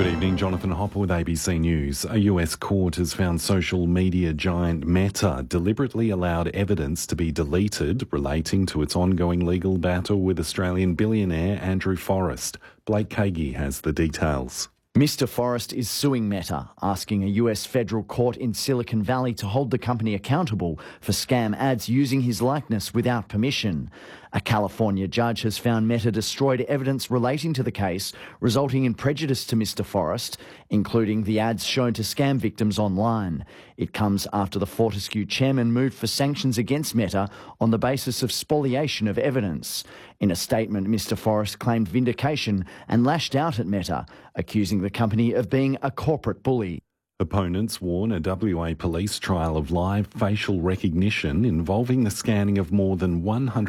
Good evening, Jonathan Hopper with ABC News. A US court has found social media giant Meta deliberately allowed evidence to be deleted relating to its ongoing legal battle with Australian billionaire Andrew Forrest. Blake Kagi has the details. Mr. Forrest is suing Meta, asking a US federal court in Silicon Valley to hold the company accountable for scam ads using his likeness without permission. A California judge has found Meta destroyed evidence relating to the case, resulting in prejudice to Mr. Forrest, including the ads shown to scam victims online. It comes after the Fortescue chairman moved for sanctions against Meta on the basis of spoliation of evidence. In a statement, Mr. Forrest claimed vindication and lashed out at Meta, accusing the company of being a corporate bully. Opponents warn a WA police trial of live facial recognition involving the scanning of more than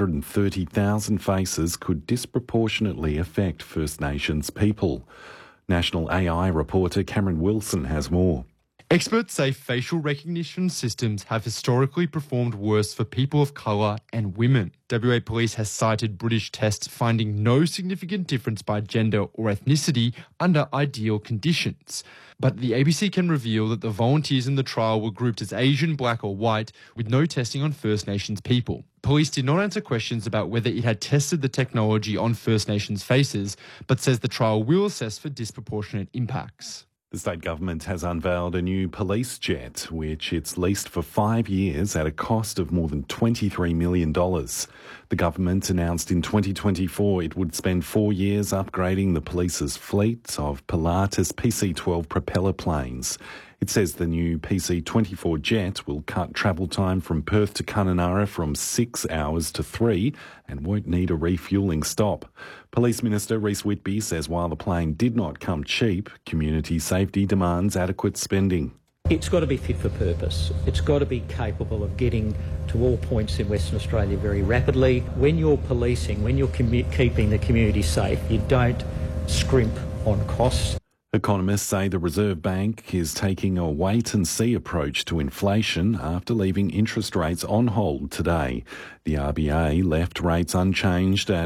130,000 faces could disproportionately affect First Nations people. National AI reporter Cameron Wilson has more. Experts say facial recognition systems have historically performed worse for people of colour and women. WA Police has cited British tests finding no significant difference by gender or ethnicity under ideal conditions. But the ABC can reveal that the volunteers in the trial were grouped as Asian, black or white, with no testing on First Nations people. Police did not answer questions about whether it had tested the technology on First Nations faces, but says the trial will assess for disproportionate impacts. The state government has unveiled a new police jet, which it's leased for 5 years at a cost of more than $23 million. The government announced in 2024 it would spend 4 years upgrading the police's fleet of Pilatus PC-12 propeller planes. It says the new PC-24 jet will cut travel time from Perth to Kununurra from 6 hours to 3 and won't need a refuelling stop. Police Minister Rhys Whitby says while the plane did not come cheap, community safety demands adequate spending. It's got to be fit for purpose. It's got to be capable of getting to all points in Western Australia very rapidly. When you're policing, when you're keeping the community safe, you don't scrimp on costs. Economists say the Reserve Bank is taking a wait-and-see approach to inflation after leaving interest rates on hold today. The RBA left rates unchanged at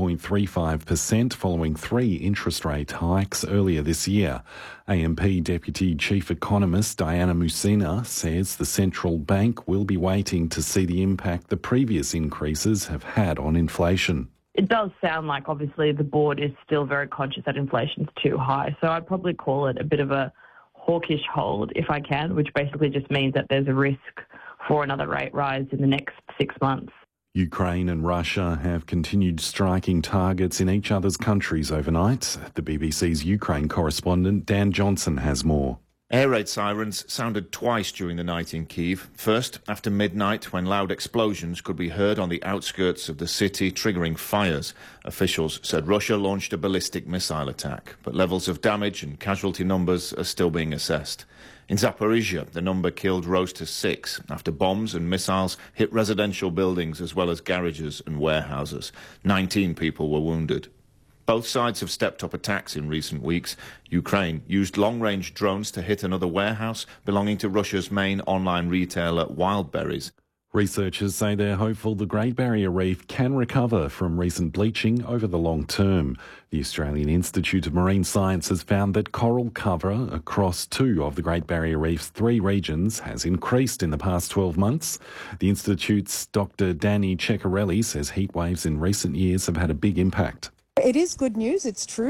4.35% following 3 interest rate hikes earlier this year. AMP Deputy Chief Economist Diana Musina says the central bank will be waiting to see the impact the previous increases have had on inflation. It does sound like, obviously, the board is still very conscious that inflation's too high. So I'd probably call it a bit of a hawkish hold, if I can, which basically just means that there's a risk for another rate rise in the next 6 months. Ukraine and Russia have continued striking targets in each other's countries overnight. The BBC's Ukraine correspondent Dan Johnson has more. Air raid sirens sounded twice during the night in Kyiv. First, after midnight, when loud explosions could be heard on the outskirts of the city, triggering fires. Officials said Russia launched a ballistic missile attack, but levels of damage and casualty numbers are still being assessed. In Zaporizhia, the number killed rose to 6 after bombs and missiles hit residential buildings as well as garages and warehouses. 19 people were wounded. Both sides have stepped up attacks in recent weeks. Ukraine used long-range drones to hit another warehouse belonging to Russia's main online retailer, Wildberries. Researchers say they're hopeful the Great Barrier Reef can recover from recent bleaching over the long term. The Australian Institute of Marine Science has found that coral cover across 2 of the Great Barrier Reef's 3 regions has increased in the past 12 months. The Institute's Dr. Danny Ceccarelli says heatwaves in recent years have had a big impact. It is good news, it's true.